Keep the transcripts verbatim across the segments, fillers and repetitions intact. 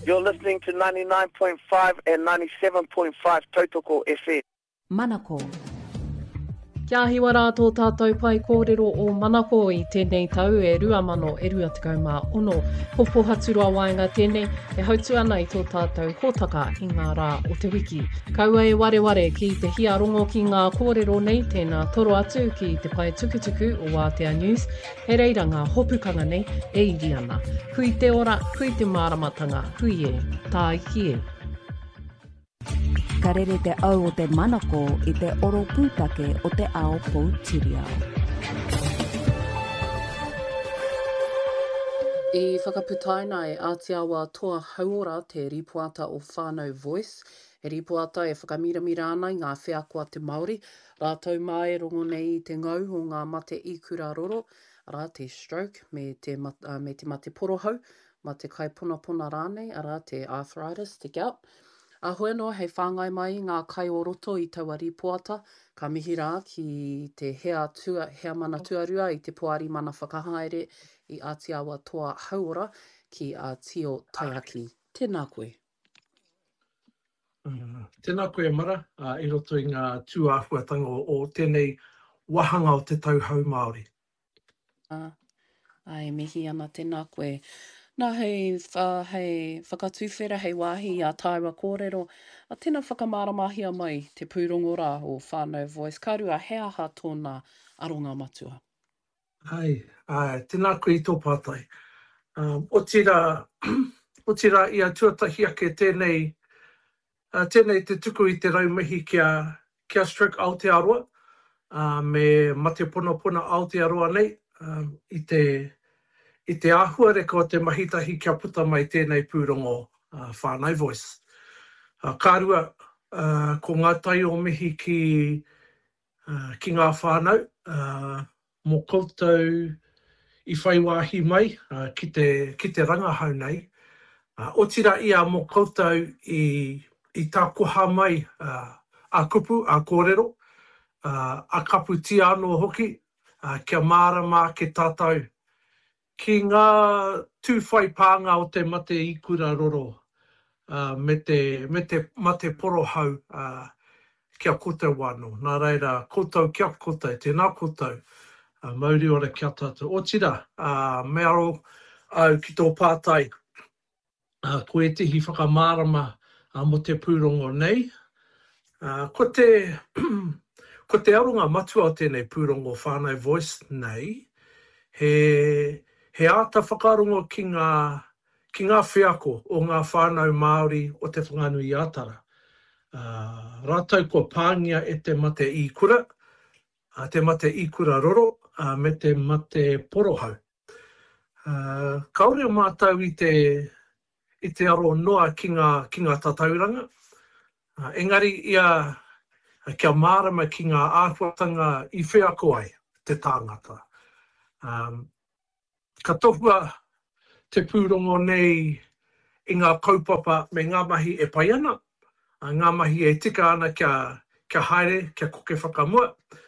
You're listening to ninety-nine point five and ninety-seven point five Tautoko F M. Manako. Kia hiwa rātou tātou pai kōrero o Manako i tēnei tau e rua mano e rua tekau mā ono. Ko Pohaturua Waenga tēnei e hautu ana i tō tātou hōtaka i ngā rā o te wiki. Kaua e ware ware ki te hia rongo ki ngā kōrero nei tēnā toro atu ki te pai tukutuku o Wātea News. He reira ngā hopukanga nei e iri ana. Hui te ora, hui te māramatanga, hui e, tā iki e. Ka rere te au o te Manako i te oro pūtake o te ao Poutirau. I whakaputaina e Ātiawa toa hauora te ripuata o Whānau Voice. E ripuata e whakamiramira ana i ngā whiakoa te Māori. Rātou mai rongo nei i te ngau o ngā mate ikura roro, ara te stroke me te, mat, uh, me te mate porohau, ma te kaipunapuna rānei, ara te arthritis, te gout. A hoi noa hei whāngai mai ngā kai o roto i taua ripuata, ka mihi rā ki te hea, tua, hea mana tuarua i te poari mana whakahaere i Ātiawa toa hauora ki a Tio Taiaki. Tēnā koe. Uh, tēnā koe mara, uh, i roto i ngā tūāhuatanga o, o tēnei wahanga o te tauhau Māori. Uh, ai, mihi ana tēnā koe. Nā hei, uh, hei whakatuwhera hei wāhi a Taiwa kōrero, a tēnā whakamaramahia mai te pūrongo rā o Whānau Voice. Ka rua, he aha tōna aronga matua? Ai, ai, tēnā koe i tō pātai. Um, o tira, o tira i a tuatahi ake tēnei, uh, tēnei te tuku i te raumihi kia, kia stroke Aotearoa, uh, me mate puna puna Aotearoa nei, um, i te I te āhua reka o te mahitahi kia puta mai tēnei pūrongo uh, Whānau Voice. Uh, kārua, uh, ko ngā tai o mihi ki, uh, ki ngā whānau, uh, mō koutou i whaiwāhi mai uh, ki, te, ki te rangahau nei. Uh, o tira ia mō koutou i, i tā koha mai uh, a kupu, a kōrero, uh, a kapu ti anō hoki, uh, kia mārama ke tātou. Ki ngā tūwhai pānga o te mate ikura roro, uh, me, te, me te mate porohau uh, kia koutou wāno. Nā reira, koutou kia koutou, tēnā koutou, uh, mauri ora kia tātou. O tira, uh, me aro au ki tō pātai, uh, ko e tihi whakamārama uh, mo te pūrongo nei. Uh, ko, te, ko te aronga matua o tēnei pūrongo Whānau Voice nei, he... He āta whakarongo ki ngā, ki ngā whiako o ngā whānau Māori o te whanganui ātara. Uh, rātou ko pāngia e te mate ikura, uh, te mate ikura roro, uh, me te mate porohau. Uh, kaore o mātau i te, i te aro noa ki ngā, ki ngā tatauranga. Uh, engari ia uh, kia mārama ki ngā āhuatanga i whiako ai, te tāngata. Um, Ka tohua te pūrongo nei i ngā kaupapa me ngā mahi e pai ana, ngā mahi e tika ana kia, kia haere, kia koke whakamua.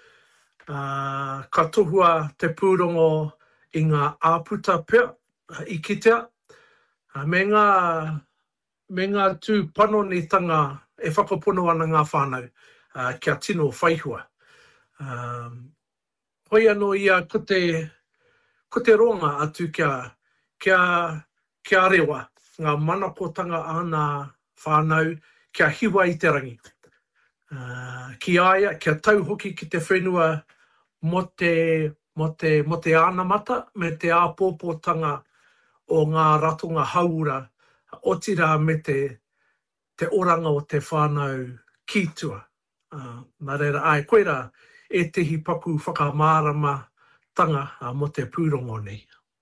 Uh, ka tohua te pūrongo i ngā āputa pea, i kitea, uh, me ngā, me ngā tū panonitanga e whakapono ana ngā whānau, uh, kia tino whaihua. Um, hoi anō ia ko te Ko te ronga atu kia, kia, kia rewa, ngā manakotanga ana whānau, kia hiwa i te rangi. Uh, ki aia, kia tau hoki ki te whenua mo te, mo te, mo te ānamata, me te āpōpōtanga o ngā ratonga haura, o tira me te, te oranga o te whānau kītua. Uh, nā reira, ai, koera e tehi paku whakamārama tanga uh, mo te pūrongo nei.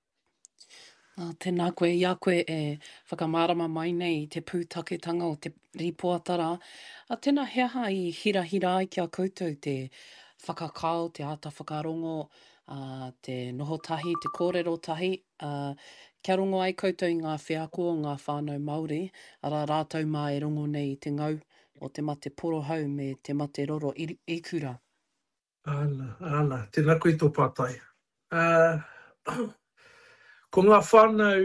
Uh, tēnā koe, ia koe e whakamārama mai nei te pūtaketanga o te ripoatara. A tēnā heaha i hira-hira ai kia koutou te whakakao, te āta whakarongo, uh, te noho tahi, te kōrero tahi. Uh, kia rongo ai koutou i ngā whiako o ngā whānau Māori, ara rātou mā e rongo nei te ngau o te mate porohau me te mate roro i, i kura. Ana, ana, tēnā koe tō pātai. Uh, ko ngā whānau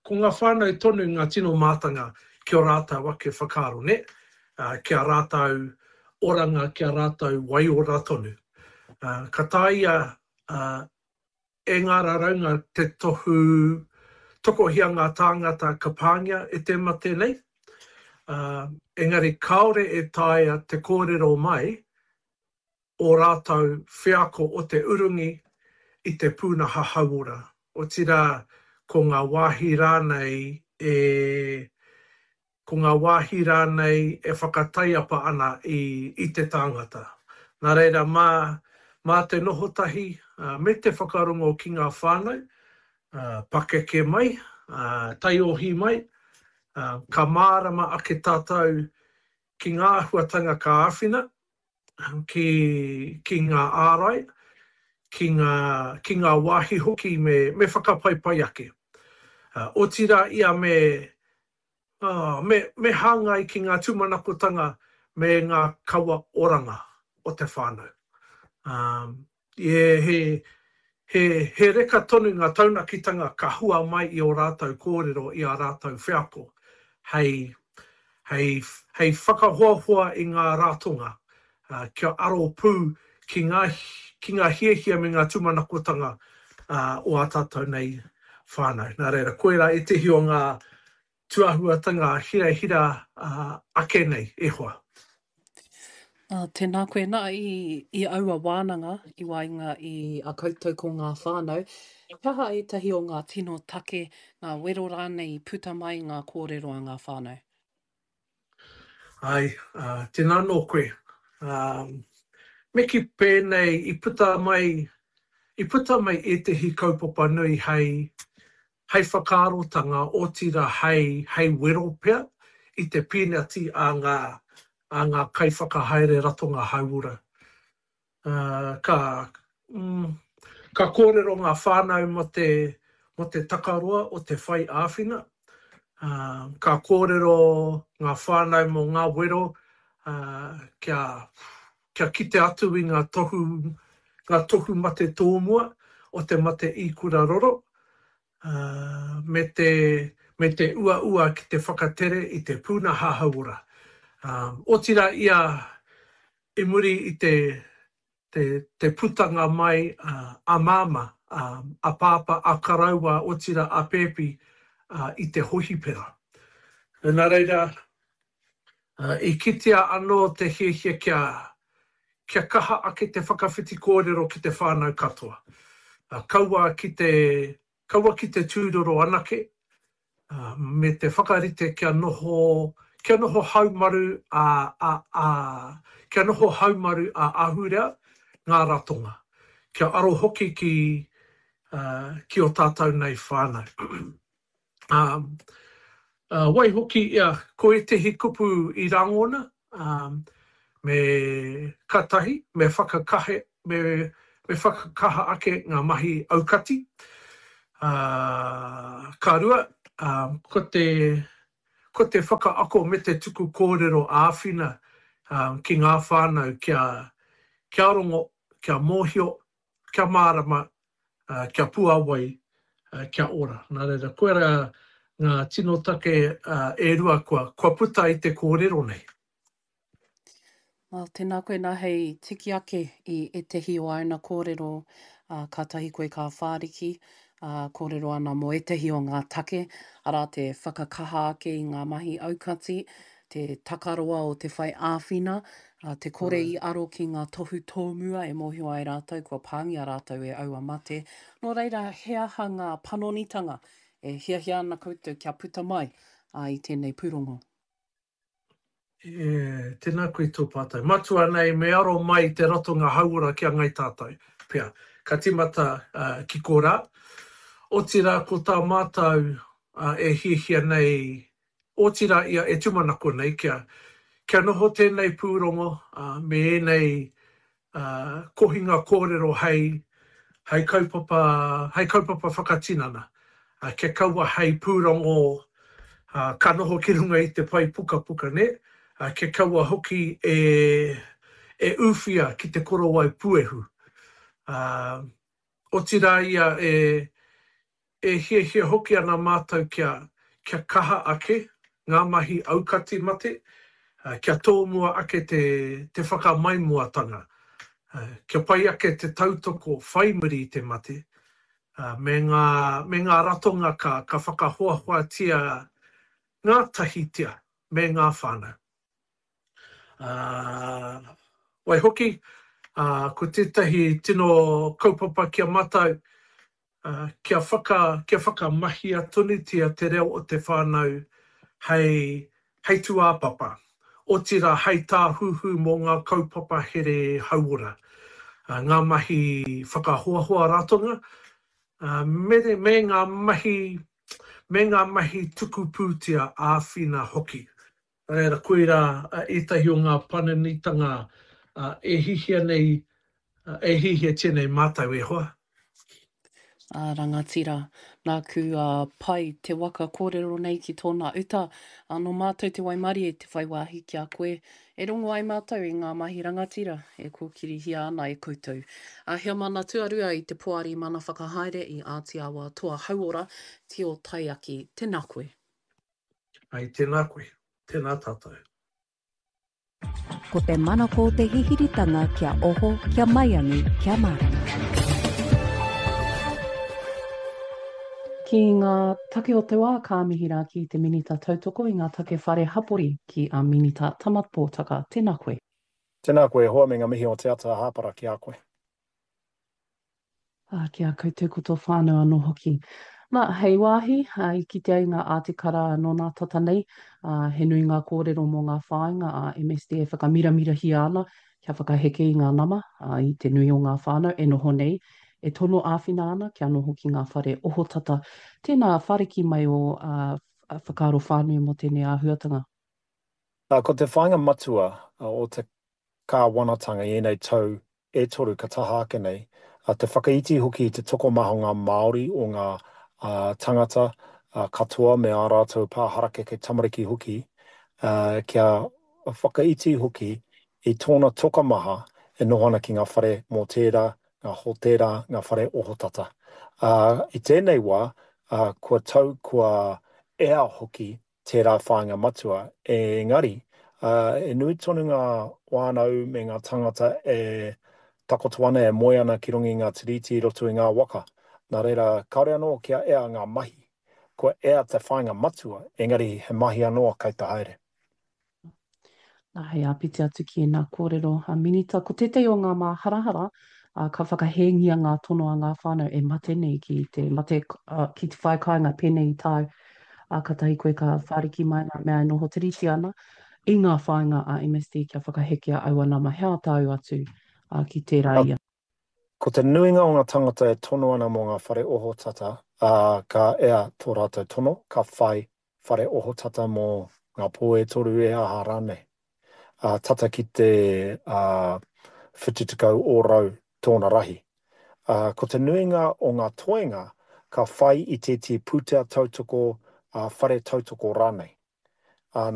ko ngā whānau tonu ngā tino mātanga ki o rātau ake whakaro, ne? Uh, kia rātau oranga, kia rātau waiora tonu. Uh, ka tāia uh, e ngā raunga te tohu, tokohia ngā tāngata ka pāngia e te mate nei. Uh, engari kaore e tāia te kōrero mai o rātau whiako o te urungi i te pūnaha hauora. O tira ko ngā wāhi rānei e ko ngā wāhi rānei e whakataiapa ana i, i te tāngata. Nā reira, mā, mā te nohotahi, uh, me te whakarongo ki ngā whānau, uh, pakeke mai, uh, taiohi mai, uh, ka mārama ake tātou ki ngā huatanga ka āwhina, ki, ki ngā ārai, ki ngā, ki ngā wāhi hoki me, me whakapaipai ake. Uh, o tira ia me, uh, me, me hāngai ki ngā tūmanakotanga me ngā kaua oranga o te whānau. Um, yeah, he, he, he reka tonu ngā taunakitanga ka hua mai i o rātau kōrero i a rātau whiako. Hei, hei, hei whakahoahua i ngā rātonga. Uh, kia aro pū ki ngā, ki ngā hiehia me ngā tūmanakotanga uh, o a tātou nei whānau. Nā reira, koera e te hio ngā tuahuatanga hira hira uh, ake nei, e hoa. Uh, tēnā koe nā i, i aua wānanga, i wainga i a koutou ko ngā whānau. Kaha e tahi o ngā tino take, ngā wero rānei puta mai ngā kōrero a ngā whānau? Ai, uh, tēnā nō koe. Um, me ki pēnei i puta mai, i puta mai e te hi kaupapa nui hei, hei whakarotanga o tira hei, hei wero pea i te pīnati a ngā, a ngā kai whakahaere ratonga hauora. Uh, ka, mm, ka kōrero ngā whānau mo te, mo te takaroa o te whai āwhina. Uh, ka kōrero ngā whānau mo ngā wero uh, kia, kia kite atu i ngā tohu, ngā tohu mate tōmua o te mate i kura roro. Uh, me, te, me te ua ua ki te whakatere i te pūnaha hauora. Um, o tira ia e muri i te, te, te putanga mai uh, a māma, uh, a pāpa, a karaua, o tira a pēpi uh, i te hohi pera. Nā reira, uh, i kitea anō te hiehia kia, kia kaha ake te whakawhiti kōrero ki te whānau katoa. Uh, kaua ki te, kaua ki te tūroro anake, uh, me te whakarite kia noho, kia noho haumaru a, a, a, kia noho haumaru a ahurea ngā ratonga. Kia aro hoki ki, uh, ki o tātou nei whānau. um, uh, wai hoki ia, ko e te hi kupu i rangona, um, me katahi, me whakakahe, me, me whakakaha ake ngā mahi aukati. Uh, ka rua, um, ko te... ko te whakaako me te tuku kōrero āwhina um, ki ngā whānau kia, kia rongo, kia mōhio, kia mārama, uh, kia puawai, uh, kia ora. Nā reira, koera ngā tino take uh, e rua kua, kua puta i te kōrero nei. Well, tēnā koe nā hei tiki ake i e te hi o aina kōrero, uh, ka tahi koe ka whāriki, uh, kōrero ana mo e te hi o ngā take, ara te whakakaha ake i ngā mahi aukati, te takaroa o te whai āwhina, uh, te kore i aro ki ngā tohu tōmua e mohio ai rātou, kua pāngi a rātou e aua mate. Nō reira, he aha ngā panonitanga e hiahia ana koutou kia puta mai uh, i tēnei pūrongo. E, tēnā koe tō pātai. Matua nei, me aro mai te ratonga hauora kia ngai tātai. Pea, ka timata uh, ki kōrā. O tira ko tā mātau uh, e hiehia nei, o tira ia e tumanako nei, kia, kia noho tēnei pūrongo, uh, me e nei uh, kohinga kōrero hei, hei kaupapa, hei kaupapa whakatinana. Uh, kia kaua hei pūrongo, uh, ka noho ki runga i te pai puka puka ne, uh, kia kaua hoki e, e uwhia ki te korowai puehu. Uh, o tira ia e, e hia hia hoki ana mātou kia, kia kaha ake, ngā mahi aukati mate, uh, kia tōmua ake te, te whakamaimuatanga. Uh, kia pai ake te tautoko whaimuri i te mate, uh, me, ngā, me ngā ratonga ka, ka whakahoahoa tia ngā tahitia me ngā whānau. Uh, wai hoki, uh, ko tētahi tino kaupapa kia matau, uh, kia, whaka, kia whakamahi atunitia te reo o te whānau hei, hei tuāpapa. O tira hei tāhuhu mō ngā kaupapa here hauora. Uh, ngā mahi whakahoahoa ratonga, uh, me, me ngā mahi, me ngā mahi tuku pūtia āwhina hoki. Reira, koe rā, uh, etahi o ngā pananitanga uh, e hihia nei, uh, e hihia tēnei mātou e hoa. Uh, rangatira, nā ku uh, pai te waka kōrero nei ki tōna uta. Anō mātou te waimari e te whaiwāhi ki a koe. E rongo ai mātou i ngā mahi rangatira e kōkiri hia ana e koutou. Uh, hea mana tuarua i te poari mana whakahaere i Ātiawa Toa Hauora, Tio Taiaki, tēnā koe. Ai, tēnā koe. Tēnā tātou. Ko te manako te hihiritanga kia oho, kia maiangi, kia marama. Ki ngā take o te wā ka mihira ki te minita tautoko i ngā take whare hapori ki a minita tamatpōtaka. Tēnā koe. Tēnā koe, hoa me ngā mihi o te ata hāpara ki a koe. Ah, kia koutou koto whānau anō hoki. Nā, hei wāhi, uh, i ki te ai ngā ātikara no nā tata nei, uh, he nui ngā kōrero mō ngā whāinga a M S D e whakamiramira hi ana, kia whakaheke i ngā nama, uh, i te nui o ngā whānau, e noho nei, e tono āwhina ana, kia noho ki ngā whare oho tata. Tēnā whare ki mai o uh, whakaro whānau mo tēnei āhuatanga. Uh, ko te whāinga matua uh, o te kā wanatanga i enei tau e toru ka taha ake nei, uh, te whakaiti hoki i te toko maho ngā Māori o ngā Uh, tangata uh, katoa me ā rātou pāharake kei tamariki hoki, uh, kia whakaiti hoki i tōna tokamaha e nohana ki ngā whare mō tērā, ngā hotera, ngā whare ohotata. Uh, I tēnei wā, uh, kua tau kua ea hoki tērā whāinga matua, e ngari, uh, e nui tonu ngā wānau me ngā tangata e takoto ana e moe ana ki rongi ngā tiriti roto i ngā waka. Nā reira, kaore anō kia ea ngā mahi, ko ea te whāinga matua, engari he mahi anō kai te haere. Nā hei apiti atu ki nā kōrero. A minita, ko tetei o ngā mā harahara, uh, ka whakahengia ngā tono a ngā whānau e mate nei ki te, mate, uh, ki te whaikainga pēnei i tāu. Uh, ka tahi koe ka whāriki mai ngā mea noho te riti ana, i ngā whāinga a M S D kia whakahekea au ana ma hea tāu atu uh, ki tērā ia. Ko te nuinga o ngā tangata e tono ana mō ngā whare oho tata, uh, ka ea tō rātou tono, ka whai whare oho tata mō ngā pō e toru e aha rānei. Uh, tata ki te uh, whititikau o rau tōna rahi. Uh, ko te nuinga o ngā toenga, ka whai i te te putea tautoko, uh, whare tautoko rānei.